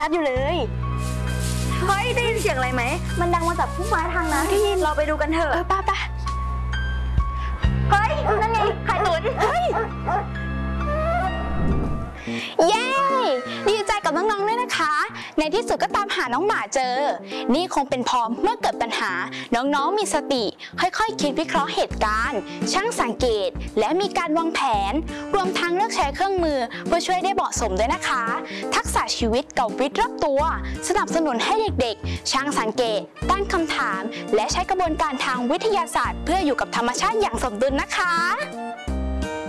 ชัดอยู่เลยเฮ้ยได้ยินเสียงอะไรไหมมันดังมาจากพุ่มไม้ทางนั้นได้ยินเราไปดูกันเถอะป้าเฮ้ยนั่นไงไข่ตุ๋นเฮ้ยเย้ดีใจกับน้องๆด้วยนะคะในที่สุดก็ตามหาน้องหมาเจอนี่คงเป็นเพราะเมื่อเกิดปัญหาน้องๆมีสติค่อยๆคิดวิเคราะห์เหตุการณ์ช่างสังเกตและมีการวางแผนรวมทั้งเลือกใช้เครื่องมือเพื่อช่วยได้เหมาะสมด้วยนะคะทักษะชีวิตกับวิทย์รอบตัวสนับสนุนให้เด็กๆช่างสังเกตตั้งคำถามและใช้กระบวนการทางวิทยาศาสตร์เพื่ออยู่กับธรรมชาติอย่างสมดุลนะคะ